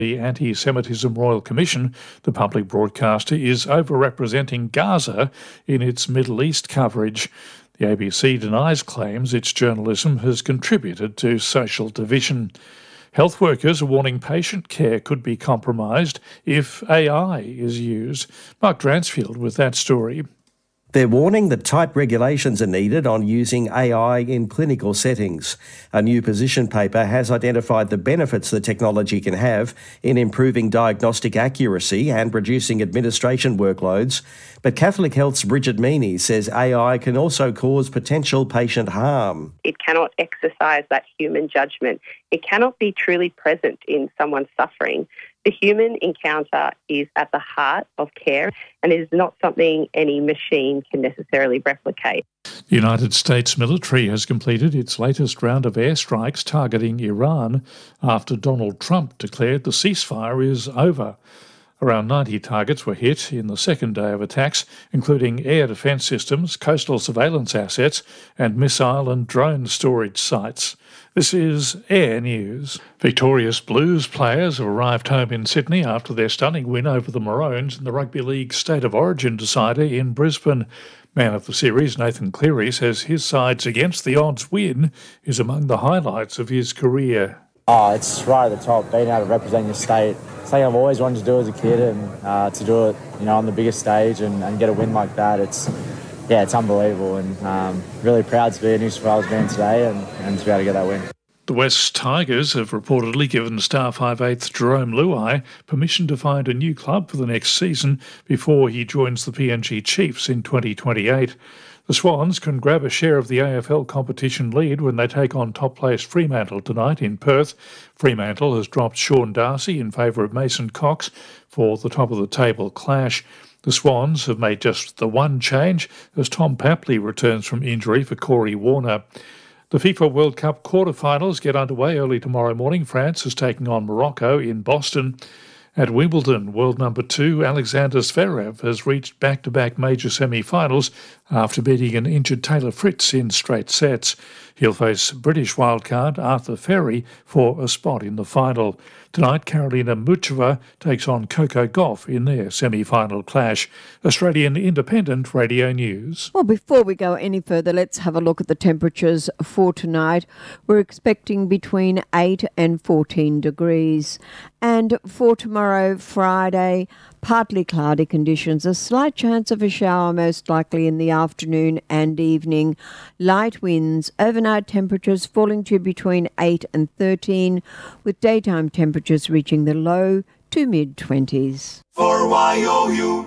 The Anti-Semitism Royal Commission, the public broadcaster, is overrepresenting Gaza in its Middle East coverage. The ABC denies claims its journalism has contributed to social division. Health workers are warning patient care could be compromised if AI is used. Mark Dransfield with that story. They're warning that tight regulations are needed on using AI in clinical settings. A new position paper has identified the benefits the technology can have in improving diagnostic accuracy and reducing administration workloads. But Catholic Health's Bridget Meany says AI can also cause potential patient harm. It cannot exercise that human judgment. It cannot be truly present in someone's suffering. The human encounter is at the heart of care and is not something any machine can necessarily replicate. The United States military has completed its latest round of airstrikes targeting Iran after Donald Trump declared the ceasefire is over. Around 90 targets were hit in the second day of attacks, including air defence systems, coastal surveillance assets, and missile and drone storage sites. This is Air News. Victorious Blues players have arrived home in Sydney after their stunning win over the Maroons in the Rugby League State of Origin decider in Brisbane. Man of the series Nathan Cleary says his side's against the odds win is among the highlights of his career. Oh, it's right at the top, being able to represent your state. Something I've always wanted to do as a kid, and to do it, on the biggest stage and get a win like that, it's unbelievable, and really proud to be a New South Wales man today and to be able to get that win. The West Tigers have reportedly given star 5/8 Jerome Luai permission to find a new club for the next season before he joins the PNG Chiefs in 2028. The Swans can grab a share of the AFL competition lead when they take on top-placed Fremantle tonight in Perth. Fremantle has dropped Sean Darcy in favour of Mason Cox for the top-of-the-table clash. The Swans have made just the one change as Tom Papley returns from injury for Corey Warner. The FIFA World Cup quarter-finals get underway early tomorrow morning. France is taking on Morocco in Boston. At Wimbledon, world number 2 Alexander Zverev has reached back-to-back major semi-finals after beating an injured Taylor Fritz in straight sets. He'll face British wildcard Arthur Ferry for a spot in the final. Tonight, Karolina Muchova takes on Coco Gauff in their semi-final clash. Australian Independent Radio News. Well, before we go any further, let's have a look at the temperatures for tonight. We're expecting between 8 and 14 degrees. And for tomorrow, Friday, partly cloudy conditions, a slight chance of a shower most likely in the afternoon and evening. Light winds, overnight temperatures falling to between 8 and 13, with daytime temperatures reaching the low to mid-20s. For YOU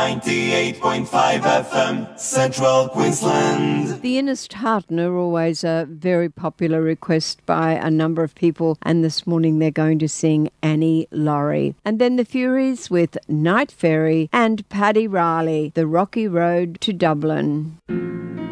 98.5 FM, Central Queensland. The Innes Tartan are always a very popular request by a number of people, and this morning they're going to sing Annie Laurie. And then the Furies with Night Ferry and Paddy Riley, The Rocky Road to Dublin.